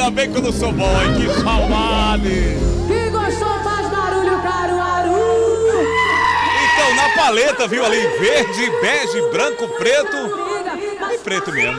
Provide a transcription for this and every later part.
Ainda bem que eu não sou boy, que saudade. Que gostou faz barulho, Caruaru. Então, na paleta, viu ali, verde, bege, branco, preto e preto mesmo.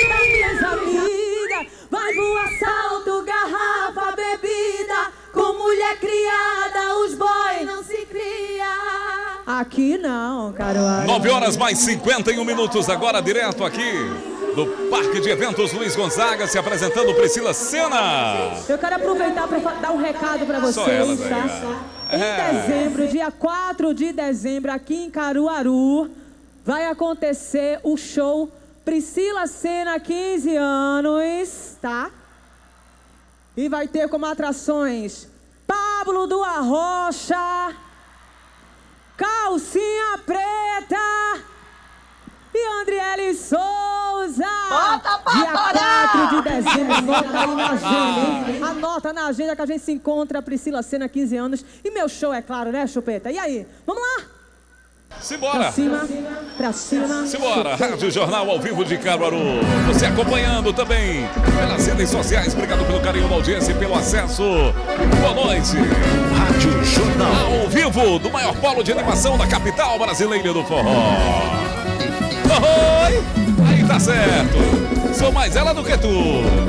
Vai voar salto, garrafa, bebida. Com mulher criada, os boys não se cria. Aqui não, Caruaru. 9 horas mais 51 minutos, agora direto aqui do Parque de Eventos Luiz Gonzaga, se apresentando Priscila Senna. Eu quero aproveitar para dar um recado para vocês, ela, tá? Em dezembro, dia 4 de dezembro, aqui em Caruaru, vai acontecer o show Priscila Senna, 15 anos, tá? E vai ter como atrações Pablo do Arrocha, Calcinha Preta e Andriele Souza. Dia 4 de dezembro, anota aí na agenda, hein? Anota na agenda que a gente se encontra, Priscila Senna, 15 anos. E meu show, é claro, né, Chupeta? E aí, vamos lá? Simbora! Pra cima, pra cima. Simbora! Rádio Jornal ao vivo de Caruaru. Você acompanhando também pelas redes sociais. Obrigado pelo carinho da audiência e pelo acesso. Boa noite. Rádio Jornal. Ao vivo do maior polo de animação da capital brasileira do forró. Oi! Aí tá certo. Sou mais ela do que tu.